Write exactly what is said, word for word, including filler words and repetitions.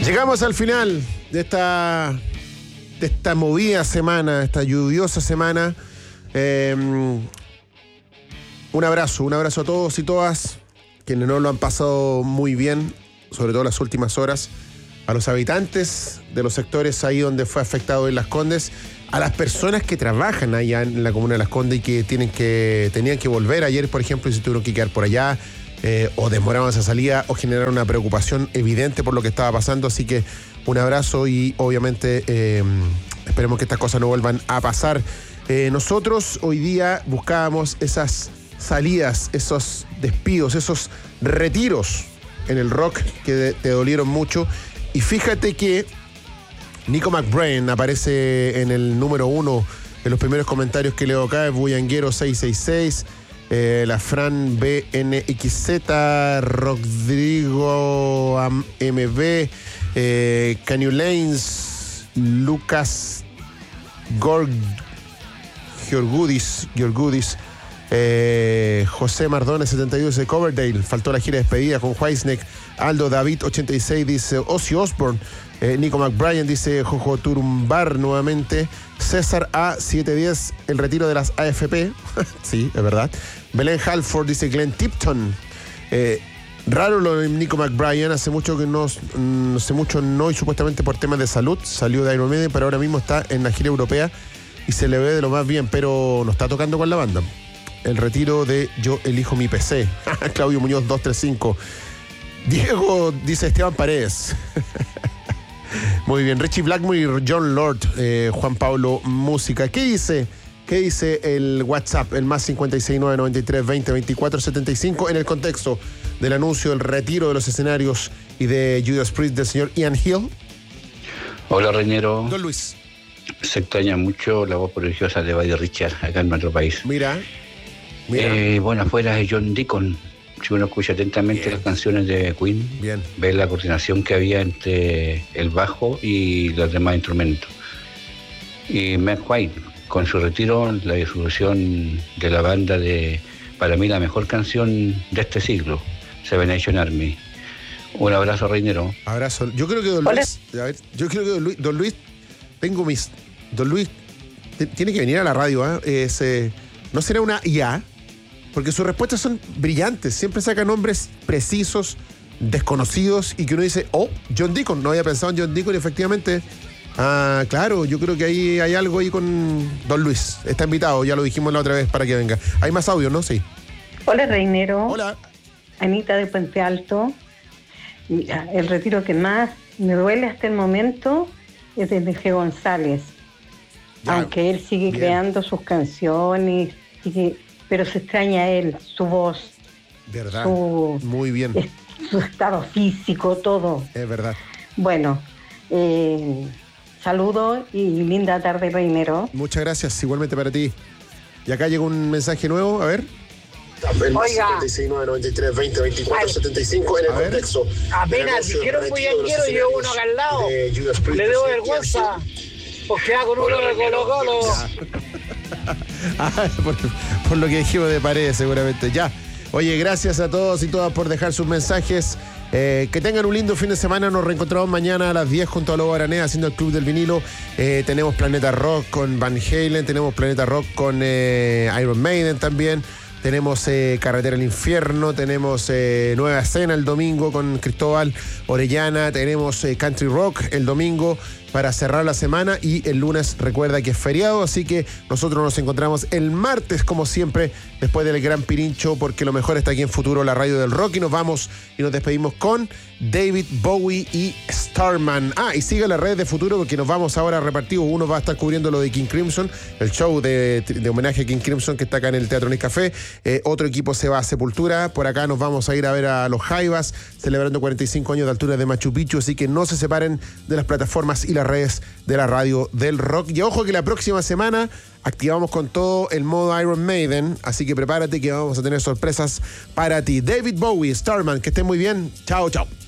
Llegamos al final de esta, de esta movida semana, esta lluviosa semana. Eh, un abrazo, un abrazo a todos y todas quienes no lo han pasado muy bien, sobre todo las últimas horas, a los habitantes de los sectores ahí donde fue afectado en Las Condes, a las personas que trabajan allá en la comuna de Las Condes y que, tienen que tenían que volver ayer, por ejemplo, y se tuvieron que quedar por allá, eh, o demoraron esa salida, o generaron una preocupación evidente por lo que estaba pasando. Así que un abrazo y obviamente eh, esperemos que estas cosas no vuelvan a pasar. Eh, nosotros hoy día buscábamos esas salidas, esos despidos, esos retiros en el rock que de, te dolieron mucho. Y fíjate que Nico McBrain aparece en el número uno en los primeros comentarios que leo acá. Bullanguero seis seis seis, eh, la Fran B N X Z, Rodrigo M B, eh, Canyu Lanes, Lucas Gorg, Giorgudis, Giorgudis, eh, José Mardones setenta y dos de Coverdale, faltó la gira de despedida con Whitesnake. Aldo David ochenta y seis dice Ozzy Osbourne. Eh, Nico McBrien dice Jojo Turumbar nuevamente. César A setecientos diez, el retiro de las A F P. Sí, es verdad. Belén Halford dice Glenn Tipton. Eh, raro lo de Nico McBrien, hace mucho que no, no hace mucho no, y supuestamente por temas de salud salió de Iron Maiden, pero ahora mismo está en la gira europea y se le ve de lo más bien, pero no está tocando con la banda. El retiro de Yo Elijo Mi P C. Claudio Muñoz dos tres cinco. Diego dice Esteban Paredes. Muy bien, Richie Blackmore, John Lord, eh, Juan Pablo Música. ¿Qué dice? ¿Qué dice el WhatsApp? El más cincuenta y seis nueve noventa y tres veinte veinticuatro setenta y cinco en el contexto del anuncio del retiro de los escenarios y de Judas Priest del señor Ian Hill. Hola, Reñero. Don Luis. Se extraña mucho la voz prodigiosa de Buddy Richard acá en nuestro país. Mira. Mira. Eh, bueno, afuera de John Deacon. Si uno escucha atentamente Bien. las canciones de Queen, Bien. ve la coordinación que había entre el bajo y los demás instrumentos. Y Matt White, con su retiro, la disolución de la banda de, para mí, la mejor canción de este siglo, Seven Nation Army. Un abrazo, Reinero. Abrazo. Yo creo que Don Hola. Luis, a ver, yo creo que Don Luis, Don Luis, tengo mis, Don Luis, t- tiene que venir a la radio, ¿eh? Es, eh, ¿no será una I A? Porque sus respuestas son brillantes, siempre saca nombres precisos, desconocidos, y que uno dice, oh, John Deacon, no había pensado en John Deacon, y efectivamente, ah, claro, yo creo que ahí hay algo ahí con Don Luis. Está invitado, ya lo dijimos la otra vez para que venga. Hay más audio, ¿no? Sí. Hola, Reinero. Hola. Anita de Puente Alto. Mira, el retiro que más me duele hasta el momento es de G. González. Ya. Aunque él sigue Bien. creando sus canciones, sigue, pero se extraña a él, su voz, Verdad. su, Muy bien. es- su estado físico, todo. Es verdad. Bueno, eh, saludos y linda tarde, Reinero. Muchas gracias, igualmente para ti. Y acá llega un mensaje nuevo, a ver. Oiga, setenta y seis nueve noventa y tres veinte veinticuatro Ay. setenta y cinco en el A ver. contexto. apenas dijeron bullanguero y yo uno acá al lado. Le debo vergüenza porque hago con uno de Colo Colo. Ah, por, por lo que dijimos de Paredes, seguramente. Ya. Oye, gracias a todos y todas por dejar sus mensajes. Eh, que tengan un lindo fin de semana. Nos reencontramos mañana a las diez junto a Lobo Aranea haciendo el Club del Vinilo. Eh, tenemos Planeta Rock con Van Halen. Tenemos Planeta Rock con eh, Iron Maiden también. Tenemos eh, Carretera al Infierno. Tenemos eh, Nueva Escena el domingo con Cristóbal Orellana. Tenemos eh, Country Rock el domingo para cerrar la semana, y el lunes recuerda que es feriado, así que nosotros nos encontramos el martes como siempre después del Gran Pirincho, porque lo mejor está aquí en Futuro, la radio del rock, y nos vamos y nos despedimos con David Bowie y Starman. Ah, y siga las redes de Futuro porque nos vamos ahora repartidos. Uno va a estar cubriendo lo de King Crimson, el show de, de homenaje a King Crimson que está acá en el Teatro Nescafé. Eh, otro equipo se va a Sepultura. Por acá nos vamos a ir a ver a los Jaivas celebrando cuarenta y cinco años de altura de Machu Picchu, así que no se separen de las plataformas y las redes de la radio del rock. Y ojo que la próxima semana activamos con todo el modo Iron Maiden, así que prepárate que vamos a tener sorpresas para ti. David Bowie, Starman, que estén muy bien. Chao, chao.